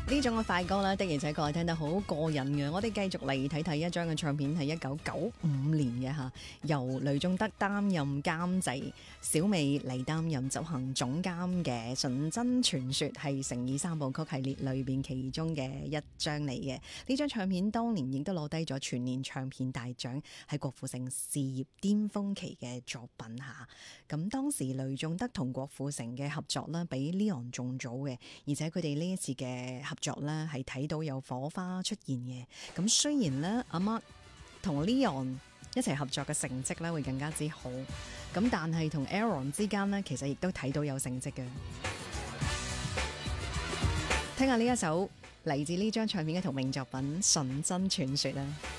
呢種嘅快歌咧，的而且確係聽得好過癮嘅。我哋繼續嚟睇睇一張嘅唱片，係1995年嘅嚇，由雷頌德擔任監製，小美嚟擔任執行總監嘅《純真傳說》，係誠意三部曲系列裏邊其中嘅一張嚟嘅。呢張唱片當年亦都攞低咗全年唱片大獎，係郭富城事業巔峰期嘅作品嚇。咁當時雷頌德同郭富城嘅合作咧，比 Leon 仲早嘅，而且佢哋呢一次嘅合作咧係睇到有火花出現嘅。咁雖然咧阿 Mark 同 Leon 一齊合作嘅成績咧會更加之好，咁但係同 Aaron 之間咧其實亦都睇到有成績嘅。聽下呢一首嚟自呢張唱片嘅同名作品《純真傳說》啦。